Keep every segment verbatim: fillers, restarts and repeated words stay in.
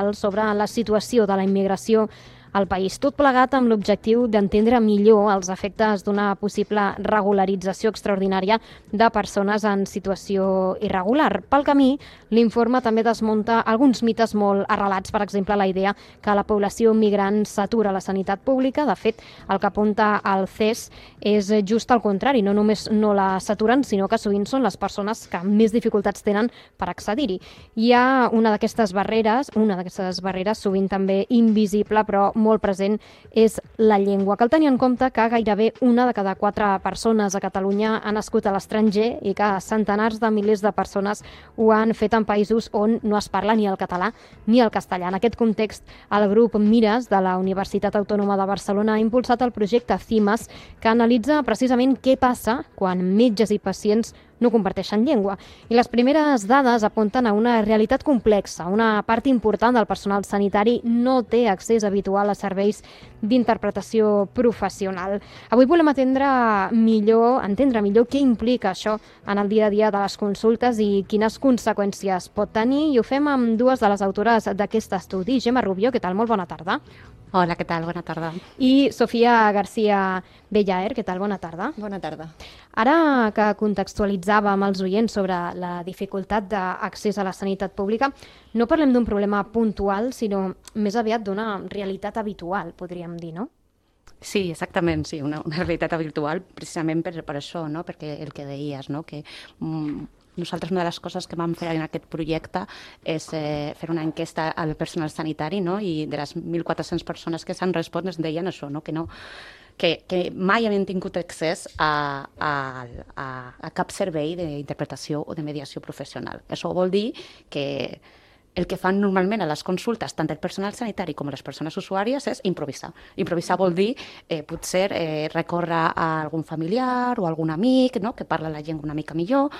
general sobre la situació de la immigració al país. Tot plegat amb l'objectiu d'entendre millor els efectes d'una possible regularització extraordinària de persones en situació irregular. Pel camí, l'informe també desmunta alguns mites molt arrelats, per exemple, la idea que la població migrant s'atura a la sanitat pública. De fet, el que apunta al C E S és just el contrari. No només no la s'aturen, sinó que sovint són les persones que més dificultats tenen per accedir-hi. Hi ha una d'aquestes barreres, una d'aquestes barreres sovint també invisible, però molt present, és la llengua. Cal tenir en compte que gairebé una de cada quatre persones a Catalunya ha nascut a l'estranger i que centenars de milers de persones ho han fet en països on no es parla ni el català ni el castellà. En aquest context, el grup Mires de la Universitat Autònoma de Barcelona ha impulsat el projecte CIMAS, que analitza precisament què passa quan metges i pacients no comparteixen llengua. I les primeres dades apunten a una realitat complexa. Una part important del personal sanitari no té accés habitual a serveis d'interpretació professional. Avui volem atendre millor, entendre millor què implica això en el dia a dia de les consultes i quines conseqüències pot tenir, i ho fem amb dues de les autores d'aquest estudi. Gemma Rubio, què tal? Molt bona tarda. Hola, què tal? Bona tarda. I Sofia García Bellaer, què tal? Bona tarda. Bona tarda. Ara que contextualitzàvem els oients sobre la dificultat d'accés a la sanitat pública, no parlem d'un problema puntual, sinó més aviat d'una realitat habitual, podríem dir, no? Sí, exactament, sí, una, una realitat habitual, precisament per, per això, no? Perquè el que deies, no? Que mm, nosaltres una de les coses que vam fer en aquest projecte és eh, fer una enquesta al personal sanitari, no? I de les mil quatre-cents persones que s'han respost ens deien això, no? Que no que, que mai havien tingut accés a, a, a, a cap servei d'interpretació o de mediació professional. Això vol dir que el que fan normalment a les consultes, tant el personal sanitari com les persones usuàries, és improvisar. Improvisar vol dir eh, potser eh, recórrer a algun familiar o algun amic, no?, que parla la llengua una mica millor,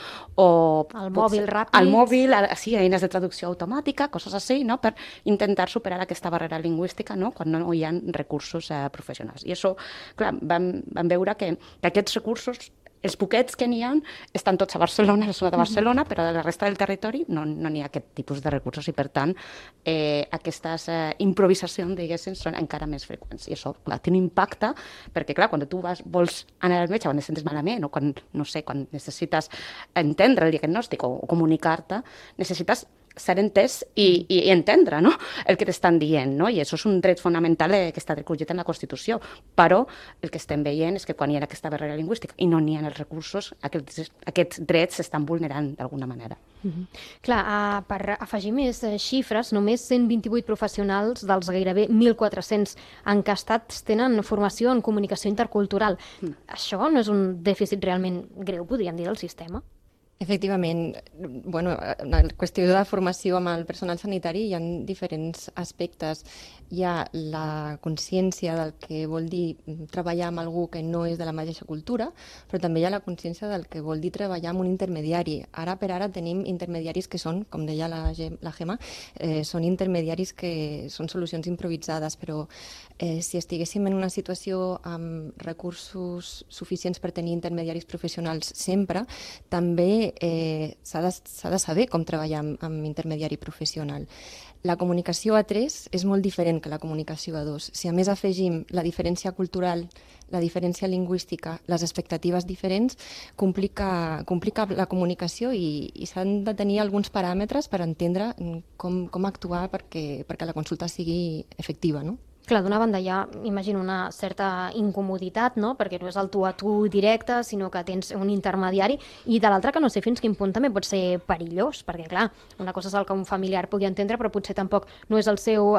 o el mòbil ràpid. Al mòbil, sí, eines de traducció automàtica, coses així, no?, per intentar superar aquesta barrera lingüística, no?, quan no hi ha recursos eh, professionals. I això, clar, vam, vam veure que, que aquests recursos, els poquets que n'hi ha, estan tots a Barcelona, a la zona de Barcelona, però a la resta del territori no no n'hi ha aquest tipus de recursos i, per tant, eh, aquestes eh, improvisacions, diguéssim, són encara més freqüents. I això, clar, té un impacte, perquè, clar, quan tu vas, vols anar al metge, quan et sents malament, o quan, no sé, quan necessites entendre el diagnòstic o, o comunicar-te, necessites ser entès i, i entendre, no?, el que t'estan dient, no? I això és un dret fonamental eh, que està recollit en la Constitució. Però el que estem veient és que quan hi ha aquesta barrera lingüística i no n'hi ha els recursos, aquests, aquests drets s'estan vulnerant d'alguna manera. Mm-hmm. Clar, uh, per afegir més uh, xifres, només cent vint-i-vuit professionals dels gairebé mil quatre-cents encastats tenen formació en comunicació intercultural. Mm. Això no és un dèficit realment greu, podríem dir, del sistema? Efectivament, bueno, en la qüestió de la formació amb el personal sanitari hi ha diferents aspectes. Hi ha la consciència del que vol dir treballar amb algú que no és de la mateixa cultura, però també hi ha la consciència del que vol dir treballar amb un intermediari. Ara per ara tenim intermediaris que són, com deia la, la Gemma, eh, són intermediaris que són solucions improvisades, però eh, si estiguéssim en una situació amb recursos suficients per tenir intermediaris professionals sempre, també Eh, s'ha de, s'ha de saber com treballar amb, amb intermediari professional. La comunicació a tres és molt diferent que la comunicació a dos. Si a més afegim la diferència cultural, la diferència lingüística, les expectatives diferents, complica, complica la comunicació i, i s'han de tenir alguns paràmetres per entendre com, com actuar perquè, perquè la consulta sigui efectiva, no? Clar, d'una banda hi ha, imagino, una certa incomoditat, no?, perquè no és el tu a tu directe, sinó que tens un intermediari, i de l'altra que no sé fins quin punt també pot ser perillós, perquè, clar, una cosa és el que un familiar pugui entendre, però potser tampoc no és el seu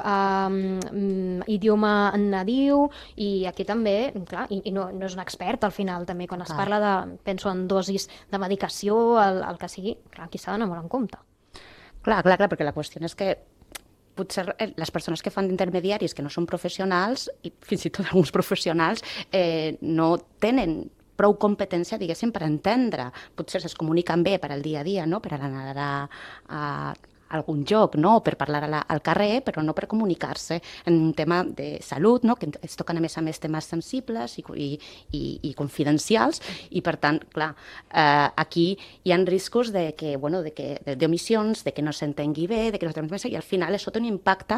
eh, idioma nadiu, i aquí també, clar, i, i no, no és un expert al final, també, quan es parla de, penso en dosis de medicació, el, el que sigui, clar, aquí s'ha d'anar molt en compte. Clar, clar, clar, perquè la qüestió és que potser les persones que fan d'intermediaris que no són professionals, i fins i tot alguns professionals, eh, no tenen prou competència, diguéssim, per entendre. Potser es comuniquen bé per al dia a dia, no?, per anar a, a algun lloc, no?, per parlar a la, al carrer, però no per comunicar-se en un tema de salut, no?, que es toquen a més a més temes sensibles i, i, i, i confidencials, i per tant, clar, eh, aquí hi ha riscos de que, bueno, de que, d'omissions, de que no s'entengui bé, de que no s'entengui bé, i al final això té un impacte